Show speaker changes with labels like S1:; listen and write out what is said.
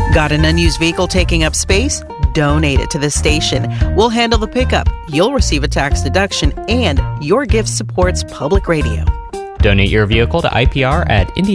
S1: Got an unused vehicle taking up space? Donate it to the station. We'll handle the pickup. You'll receive a tax deduction, and your gift supports public radio.
S2: Donate your vehicle to IPR at